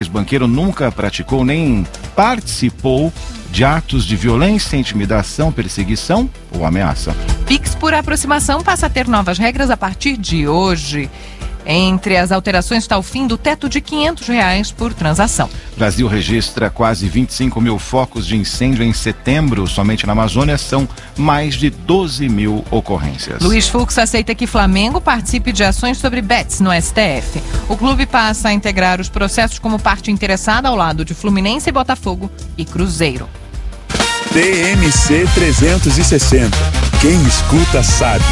ex-banqueiro nunca praticou nem participou de atos de violência, intimidação, perseguição ou ameaça. Pix por aproximação passa a ter novas regras a partir de hoje. Entre as alterações está o fim do teto de R$500 por transação. Brasil registra quase 25 mil focos de incêndio em setembro. Somente na Amazônia são mais de 12 mil ocorrências. Luiz Fux aceita que Flamengo participe de ações sobre bets no STF. O clube passa a integrar os processos como parte interessada ao lado de Fluminense, Botafogo e Cruzeiro. TMC 360. Quem escuta sabe.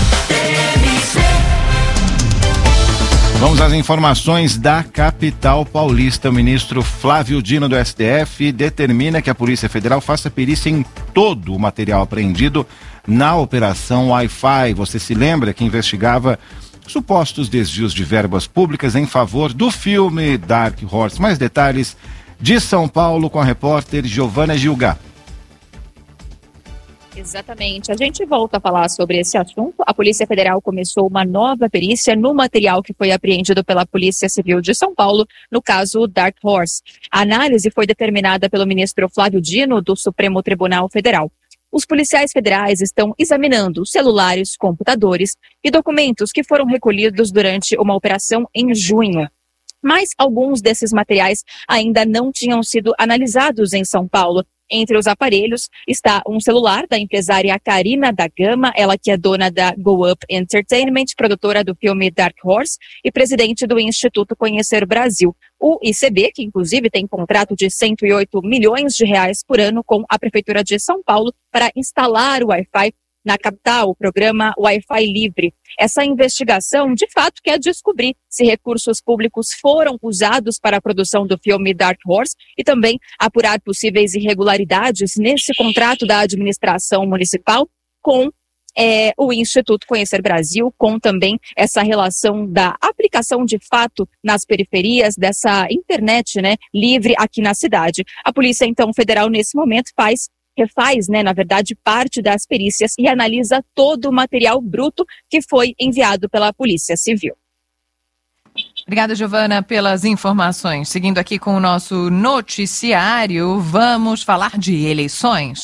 Vamos às informações da capital paulista. O ministro Flávio Dino do STF determina que a Polícia Federal faça perícia em todo o material apreendido na Operação Wi-Fi. Você se lembra que investigava supostos desvios de verbas públicas em favor do filme Dark Horse. Mais detalhes de São Paulo com a repórter Giovana Gilgá. Exatamente. A gente volta a falar sobre esse assunto. A Polícia Federal começou uma nova perícia no material que foi apreendido pela Polícia Civil de São Paulo, no caso Dark Horse. A análise foi determinada pelo ministro Flávio Dino, do Supremo Tribunal Federal. Os policiais federais estão examinando celulares, computadores e documentos que foram recolhidos durante uma operação em junho. Mas alguns desses materiais ainda não tinham sido analisados em São Paulo. Entre os aparelhos está um celular da empresária Karina da Gama, ela que é dona da Go Up Entertainment, produtora do filme Dark Horse e presidente do Instituto Conhecer Brasil. O ICB, que inclusive tem contrato de R$108 milhões por ano com a Prefeitura de São Paulo para instalar o Wi-Fi na capital, o programa Wi-Fi Livre. Essa investigação, de fato, quer descobrir se recursos públicos foram usados para a produção do filme Dark Horse e também apurar possíveis irregularidades nesse contrato da administração municipal com o Instituto Conhecer Brasil, com também essa relação da aplicação de fato nas periferias dessa internet, livre aqui na cidade. A Polícia, então, Federal, nesse momento, refaz, na verdade, parte das perícias e analisa todo o material bruto que foi enviado pela Polícia Civil. Obrigada, Giovana, pelas informações. Seguindo aqui com o nosso noticiário, vamos falar de eleições.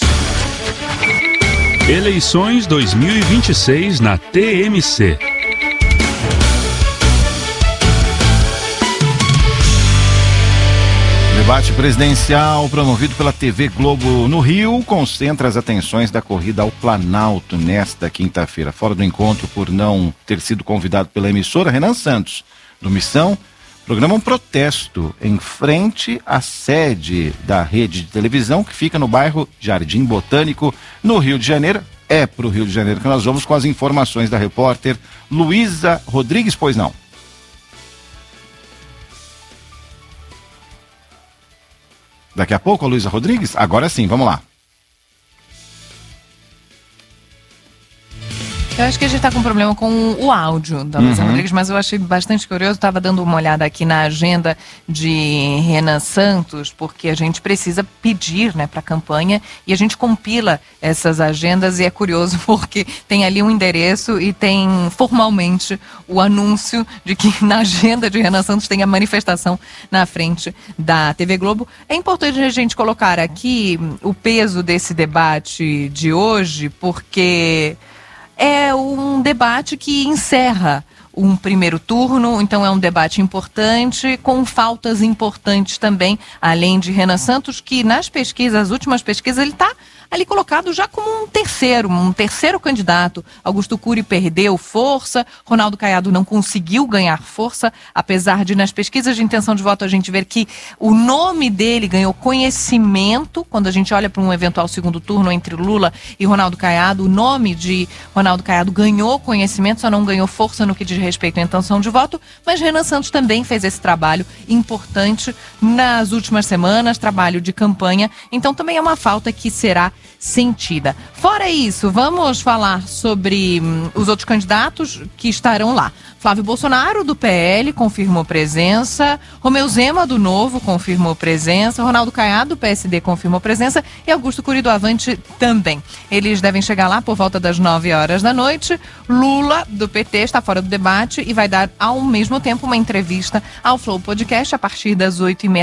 Eleições 2026 na TMC. O debate presidencial promovido pela TV Globo no Rio concentra as atenções da corrida ao Planalto nesta quinta-feira. Fora do encontro por não ter sido convidado pela emissora, Renan Santos, do Missão, programa um protesto em frente à sede da rede de televisão que fica no bairro Jardim Botânico, no Rio de Janeiro. É para o Rio de Janeiro que nós vamos com as informações da repórter Luísa Rodrigues, pois não? Daqui a pouco, a Luísa Rodrigues? Agora sim, vamos lá. Eu acho que a gente está com um problema com o áudio da Luísa Rodrigues, mas eu achei bastante curioso. Estava dando uma olhada aqui na agenda de Renan Santos, porque a gente precisa pedir para a campanha e a gente compila essas agendas e é curioso porque tem ali um endereço e tem formalmente o anúncio de que na agenda de Renan Santos tem a manifestação na frente da TV Globo. É importante a gente colocar aqui o peso desse debate de hoje, porque é um debate que encerra um primeiro turno, então é um debate importante, com faltas importantes também, além de Renan Santos, que nas pesquisas, as últimas pesquisas, ele está ali colocado já como um terceiro candidato. Augusto Cury perdeu força, Ronaldo Caiado não conseguiu ganhar força, apesar de nas pesquisas de intenção de voto a gente ver que o nome dele ganhou conhecimento. Quando a gente olha para um eventual segundo turno entre Lula e Ronaldo Caiado, o nome de Ronaldo Caiado ganhou conhecimento, só não ganhou força no que diz respeito à intenção de voto, mas Renan Santos também fez esse trabalho importante nas últimas semanas, trabalho de campanha, então também é uma falta que será sentida. Fora isso, vamos falar sobre os outros candidatos que estarão lá. Flávio Bolsonaro, do PL, confirmou presença. Romeu Zema, do Novo, confirmou presença. Ronaldo Caiado, do PSD, confirmou presença. E Augusto Cury, do Avante, também. Eles devem chegar lá por volta das 9h da noite. Lula, do PT, está fora do debate e vai dar, ao mesmo tempo, uma entrevista ao Flow Podcast a partir das 8h30